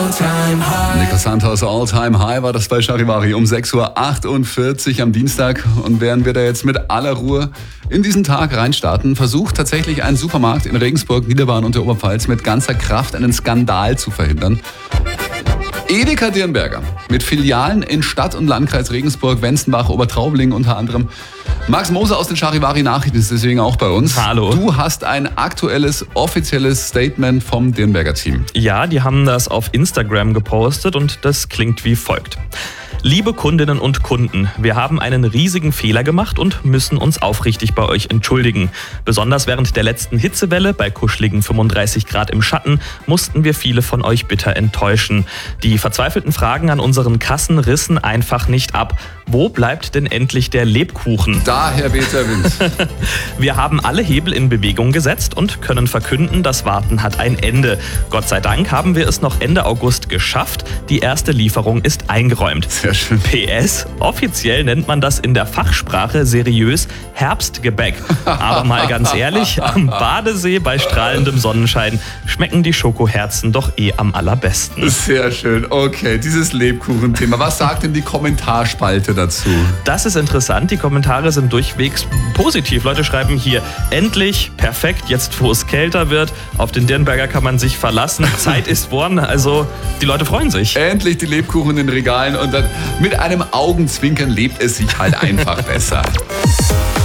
Nico Santos, All Time High war das bei Charivari um 6.48 Uhr am Dienstag. Und während wir da jetzt mit aller Ruhe in diesen Tag reinstarten, versucht tatsächlich ein Supermarkt in Regensburg, Niederbayern und der Oberpfalz mit ganzer Kraft einen Skandal zu verhindern. Edeka Dirnberger mit Filialen in Stadt und Landkreis Regensburg, Wenzenbach, Obertraubling unter anderem. Max Moser aus den Charivari Nachrichten ist deswegen auch bei uns. Hallo. Du hast ein aktuelles, offizielles Statement vom Dirnberger Team. Ja, die haben das auf Instagram gepostet und das klingt wie folgt. Liebe Kundinnen und Kunden, wir haben einen riesigen Fehler gemacht und müssen uns aufrichtig bei euch entschuldigen. Besonders während der letzten Hitzewelle bei kuscheligen 35 Grad im Schatten mussten wir viele von euch bitter enttäuschen. Die verzweifelten Fragen an unseren Kassen rissen einfach nicht ab. Wo bleibt denn endlich der Lebkuchen? Daher weht der Wind. Wir haben alle Hebel in Bewegung gesetzt und können verkünden, das Warten hat ein Ende. Gott sei Dank haben wir es noch Ende August geschafft. Die erste Lieferung ist eingeräumt. Sehr schön. PS, offiziell nennt man das in der Fachsprache seriös Herbstgebäck. Aber mal ganz ehrlich, am Badesee bei strahlendem Sonnenschein schmecken die Schokoherzen doch am allerbesten. Sehr schön. Okay, dieses Lebkuchenthema. Was sagt denn die Kommentarspalte dazu? Das ist interessant. Die Kommentare sind durchwegs positiv. Leute schreiben hier, endlich, perfekt, jetzt wo es kälter wird. Auf den Dirnberger kann man sich verlassen. Zeit ist worden. Also die Leute freuen sich. Endlich die Lebkuchen in den Regalen und dann mit einem Augenzwinkern lebt es sich halt einfach besser.